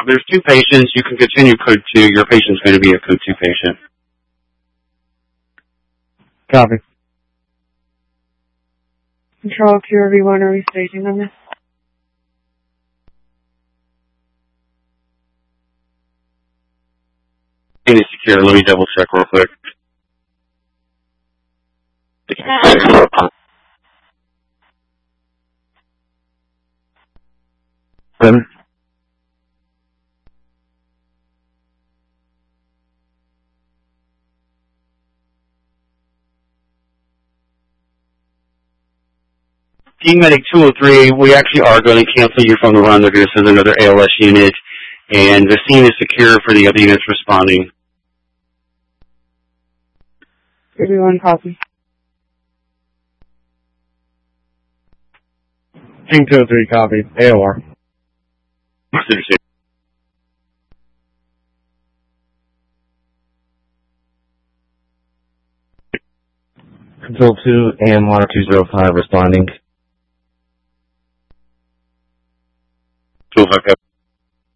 there's two patients. You can continue code 2. Your patient's going to be a code 2 patient. Copy. Control QRV1, are we staging on this? It is secure. Let me double check real quick. Team Medic 203, we actually are going to cancel you from the run. They're going to send another ALS unit, and the scene is secure for the other units responding. QRV1, copy. Team 203, copy. AOR. Control 2, AMR 205 responding. 205.